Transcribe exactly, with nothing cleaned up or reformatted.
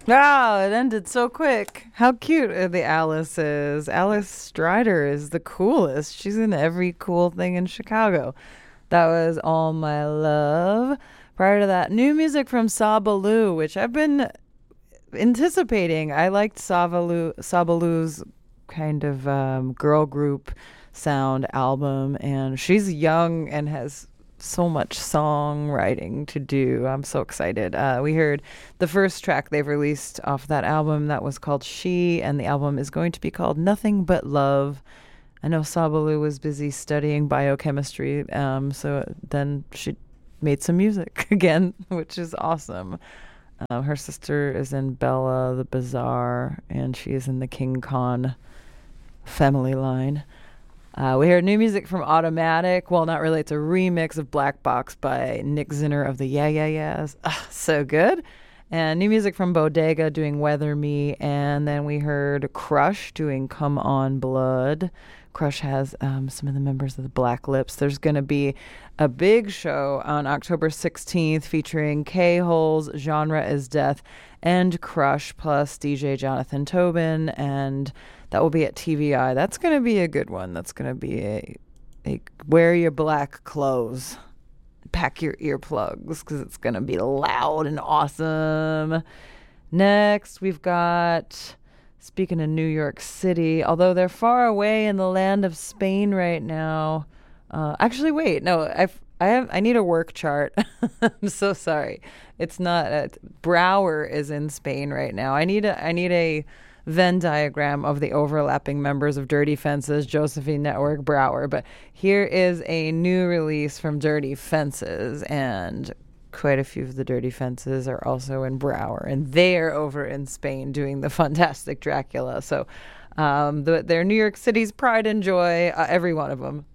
Wow, it ended so quick. How cute are the Alices. Alice Strider is the coolest. She's in every cool thing in Chicago. That was All My Love. Prior to that, new music from Sabaloo, which I've been anticipating. I liked Sabaloo, Sabaloo's kind of um, girl group sound album, and she's young and has so much songwriting to do. I'm so excited. Uh, we heard the first track they've released off that album that was called She, and the album is going to be called Nothing But Love. I know Sabaloo was busy studying biochemistry, um, so then she made some music again, which is awesome. Um, her sister is in Bella the Bazaar, and she is in the King Khan family line. Uh, we heard new music from Automatic. Well, not really. It's a remix of Black Box by Nick Zinner of the Yeah Yeah Yeahs. Ugh, so good. And new music from Bodega doing Weather Me. And then we heard Crush doing Come On Blood. Crush has um, some of the members of the Black Lips. There's going to be a big show on October sixteenth featuring K-Holes, Genre is Death, and Crush, plus D J Jonathan Tobin, and that will be at T V I. That's going to be a good one. That's going to be a, a wear your black clothes, pack your earplugs, because it's going to be loud and awesome. Next, we've got... Speaking of New York City, although they're far away in the land of Spain right now. Uh, actually, wait, no, I've, I have, I need a work chart. I'm so sorry. It's not. Uh, Brouwer is in Spain right now. I need a, I need a Venn diagram of the overlapping members of Dirty Fences, Josephine Network, Brouwer. But here is a new release from Dirty Fences, and quite a few of the Dirty Fences are also in Brouwer, and they're over in Spain doing the Fantastic Dracula. So um, the, they're New York City's pride and joy, uh, every one of them.